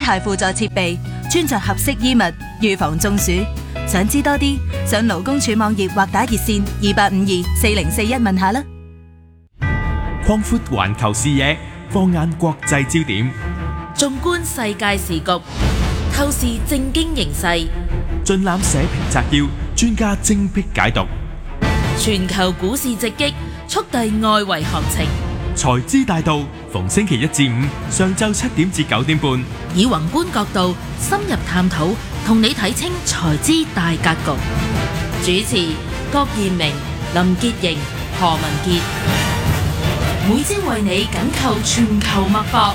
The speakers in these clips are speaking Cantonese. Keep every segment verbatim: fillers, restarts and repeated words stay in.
械輔助設備，穿着合適衣物，預防中暑。想知多啲，上勞工處網頁或打熱線二八五二四零四一問下啦。 擴闊環球視野，放眼國際焦點， 縱觀世界時局，透視政經形勢， 盡覽社評摘要，專家精闢解讀。 全球股市直擊，速遞外圍行情。 財資大道，逢星期一至五上晝七點至九點半， 以宏觀角度深入探討，同你睇清財資大格局。主持郭彥明、林潔瑩、何文傑，每朝為你緊扣全球脈搏。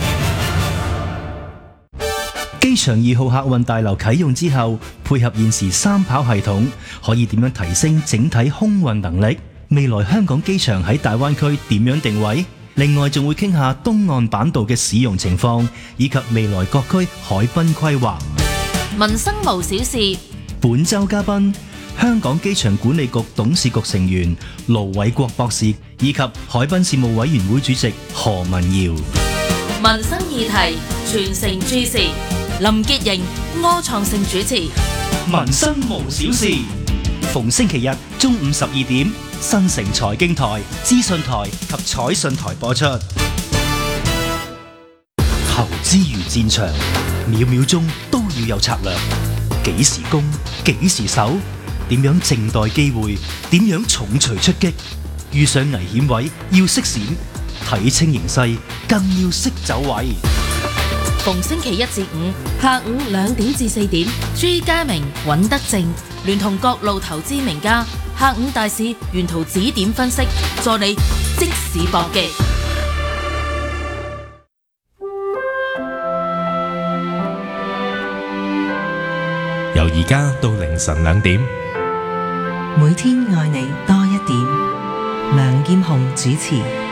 機場二號客運大樓啟用之後，配合現時三跑系統，可以點樣提升整體空運能力？未來香港機場喺大灣區點樣定位？另外仲會傾下東岸板道嘅使用情況，以及未來各區海濱規劃。 民生無小事， 本周嘉賓香港機場管理局董事局成員盧偉國博士，以及海濱事務委員會主席何文堯。 民生議題全城注視，林潔瑩、柯創盛主持。 民生無小事，逢星期日中午十二點，新城財經台、資訊台及彩訊台播出。投資如戰場，秒秒鐘都要有策略。幾時攻，幾時守，點樣靜待機會，點樣重錘出擊。遇上危險位要識閃，睇清形勢更要識走位。 逢星期一至五下午兩點至四點，朱家明、尹德正聯同各路投資名家，下午大市沿途指點分析，助你即時搏擊。 由而家到凌晨兩點， 每天愛你多一點。梁劍虹主持。